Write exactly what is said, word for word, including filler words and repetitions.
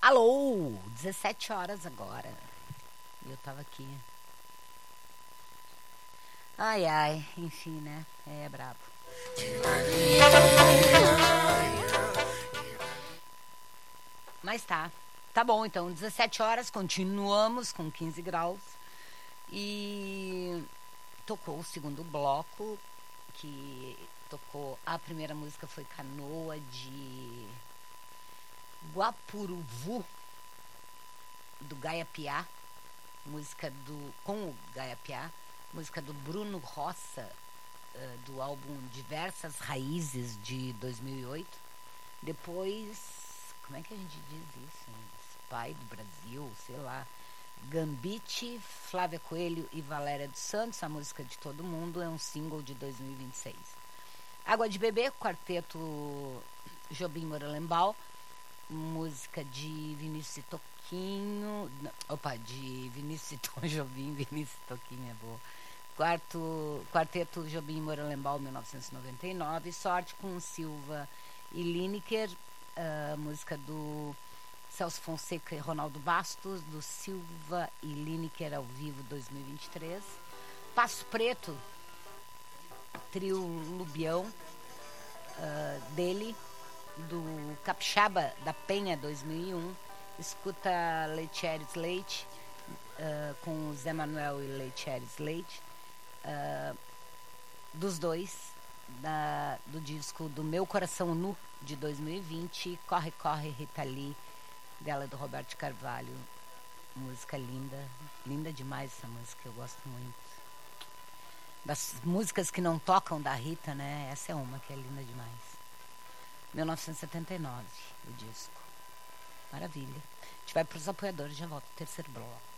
Alô, dezessete horas agora. E eu tava aqui. Ai, ai, enfim, né? É brabo. Mas tá. Tá bom, então, dezessete horas, continuamos com quinze graus. E tocou o segundo bloco, que tocou... A primeira música foi Canoa de Guapuruvu, do Gaia Piá, música do... com o Gaia Piá, música do Bruno Roça, uh, do álbum Diversas Raízes, de dois mil e oito. Depois, como é que a gente diz isso? Pai do Brasil, sei lá. Gambite, Flávia Coelho e Valéria dos Santos, a música de todo mundo, é um single de dois mil e vinte e seis. Água de Bebê, quarteto Jobim Morelenbaum, música de Vinícius e Toquinho, não, opa, de Vinícius e Tom Jobim, Vinícius e Toquinho é boa. Quarto, quarteto Jobim Morelenbaum, mil novecentos e noventa e nove, Sorte com Silva e Lineker, uh, música do Celso Fonseca e Ronaldo Bastos, do Silva e Lineker ao vivo dois mil e vinte e três. Passo Preto, trio Lubião, uh, dele, do Capixaba da Penha dois mil e um. Escuta Leitieres Leite, uh, com Zé Manuel e Leitieres Leite, uh, dos dois, da, do disco do Meu Coração Nu de dois mil e vinte, Corre Corre Rita Lee, dela, do Roberto Carvalho. Música linda, linda demais essa música, eu gosto muito. Das músicas que não tocam da Rita, né? Essa é uma que é linda demais. mil novecentos e setenta e nove, o disco. Maravilha. A gente vai para os apoiadores, já volto. Terceiro bloco.